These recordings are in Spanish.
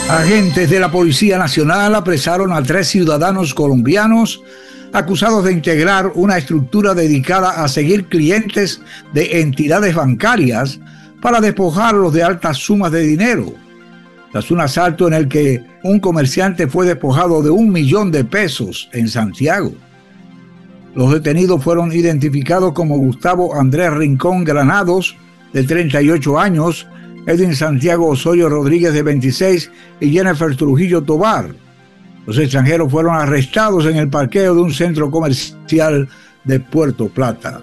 Agentes de la Policía Nacional apresaron a 3 ciudadanos colombianos acusados de integrar una estructura dedicada a seguir clientes de entidades bancarias para despojarlos de altas sumas de dinero. Tras un asalto en el que un comerciante fue despojado de $1.000.000 en Santiago. Los detenidos fueron identificados como Gustavo Andrés Rincón Granados, de 38 años, Edwin Santiago Osorio Rodríguez, de 26, y Jennifer Trujillo Tobar. Los extranjeros fueron arrestados en el parqueo de un centro comercial de Puerto Plata.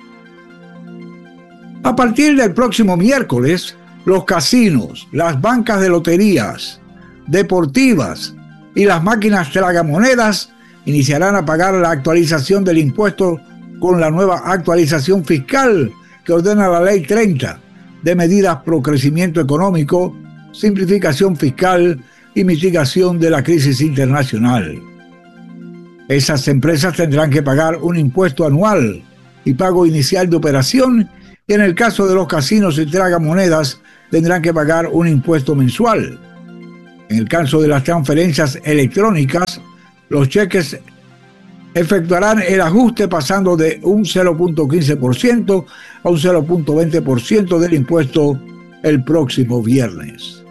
A partir del próximo miércoles, los casinos, las bancas de loterías, deportivas y las máquinas tragamonedas iniciarán a pagar la actualización del impuesto con la nueva actualización fiscal que ordena la Ley 30 de medidas pro crecimiento económico, simplificación fiscal y mitigación de la crisis internacional. Esas empresas tendrán que pagar un impuesto anual y pago inicial de operación, y en el caso de los casinos y tragamonedas tendrán que pagar un impuesto mensual. En el caso de las transferencias electrónicas, los cheques efectuarán el ajuste pasando de un 0.15% a un 0.20% del impuesto el próximo viernes.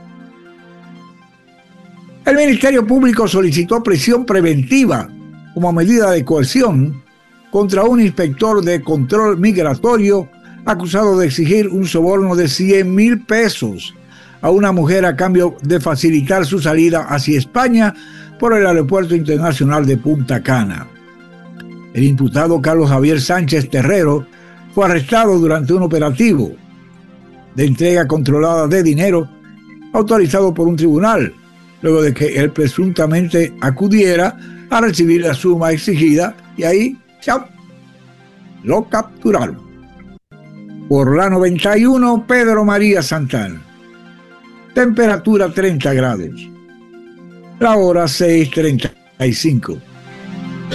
El Ministerio Público solicitó prisión preventiva como medida de coerción contra un inspector de control migratorio acusado de exigir un soborno de $100,000 a una mujer a cambio de facilitar su salida hacia España por el Aeropuerto Internacional de Punta Cana. El imputado Carlos Javier Sánchez Terrero fue arrestado durante un operativo de entrega controlada de dinero autorizado por un tribunal, luego de que él presuntamente acudiera a recibir la suma exigida, y ahí, ¡chao!, lo capturaron. Por la 91, Pedro María Santana. Temperatura 30 grados. La hora 6:35.